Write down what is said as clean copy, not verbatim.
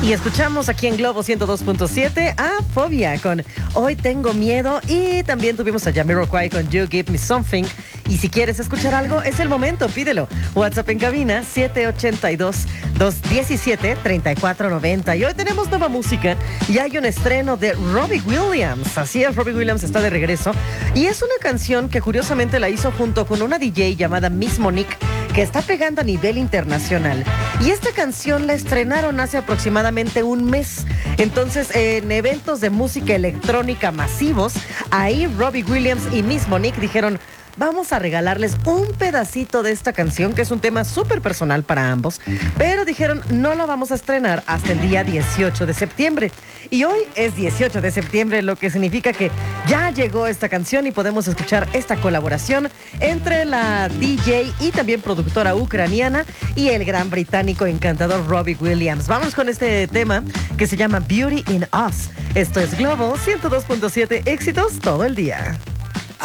Y escuchamos aquí en Globo 102.7 a Fobia con Hoy Tengo Miedo. Y también tuvimos a Jamiroquai con You Give Me Something. Y si quieres escuchar algo, es el momento, pídelo. WhatsApp en cabina 782-217-3490. Y hoy tenemos nueva música y hay un estreno de Robbie Williams. Así es, Robbie Williams está de regreso. Y es una canción que curiosamente la hizo junto con una DJ llamada Miss Monique, que está pegando a nivel internacional. Y esta canción la estrenaron hace aproximadamente un mes. Entonces, en eventos de música electrónica masivos, ahí Robbie Williams y Miss Monique dijeron: vamos a regalarles un pedacito de esta canción, que es un tema súper personal para ambos. Pero dijeron, no la vamos a estrenar hasta el día 18 de septiembre. Y hoy es 18 de septiembre, lo que significa que ya llegó esta canción y podemos escuchar esta colaboración entre la DJ y también productora ucraniana y el gran británico encantador Robbie Williams. Vamos con este tema que se llama Beauty in Us. Esto es Globo 102.7, éxitos todo el día.